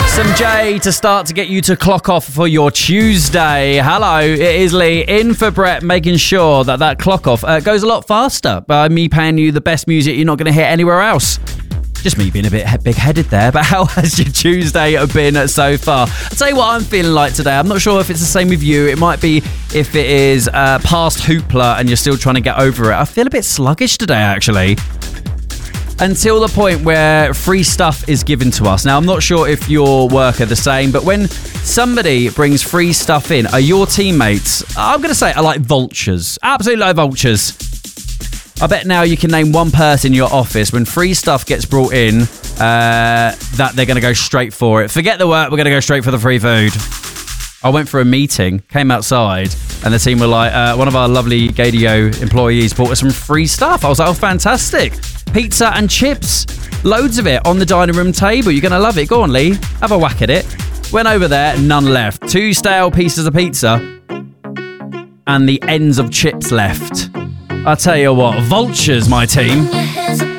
Some Jay to start to get you to clock off for your Tuesday. Hello, it is Lee in for Brett, making sure that clock off goes a lot faster by me paying you the best music you're not going to hear anywhere else. Just me being a bit big-headed there, but how has your Tuesday been so far? I'll tell you what I'm feeling like today. I'm not sure if it's the same with you. It might be if it is past Hoopla and you're still trying to get over it. I feel a bit sluggish today, actually. Until the point where free stuff is given to us. Now, I'm not sure if your work are the same, but when somebody brings free stuff in, are your teammates, I'm going to say, are like vultures. Absolutely like vultures. I bet now you can name one person in your office when free stuff gets brought in that they're going to go straight for it. Forget the work, we're going to go straight for the free food. I went for a meeting, came outside, and the team were like, one of our lovely Gadio employees bought us some free stuff. I was like, oh, fantastic. Pizza and chips, loads of it on the dining room table. You're going to love it. Go on, Lee, have a whack at it. Went over there, none left. 2 stale pieces of pizza and the ends of chips left. I tell you what, vultures, my team.